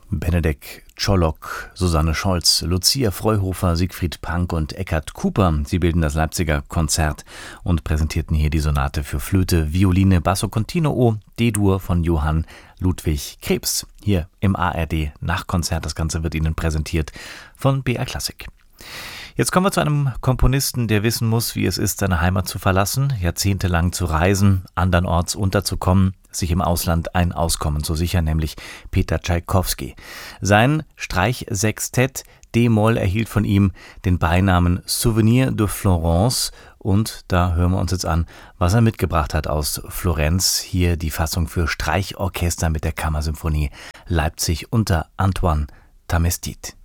Benedek Czolok, Susanne Scholz, Lucia Freuhofer, Siegfried Pank und Eckhard Cooper. Sie bilden das Leipziger Konzert und präsentierten hier die Sonate für Flöte, Violine, Basso Continuo, D-Dur von Johann Ludwig Krebs. Hier im ARD Nachkonzert. Das Ganze wird Ihnen präsentiert von BR Klassik. Jetzt kommen wir zu einem Komponisten, der wissen muss, wie es ist, seine Heimat zu verlassen, jahrzehntelang zu reisen, andernorts unterzukommen, sich im Ausland ein Auskommen zu sichern, nämlich Peter Tschaikowski. Sein Streichsextett D-Moll erhielt von ihm den Beinamen Souvenir de Florence und da hören wir uns jetzt an, was er mitgebracht hat aus Florenz. Hier die Fassung für Streichorchester mit der Kammersymphonie Leipzig unter Antoine Tamestit.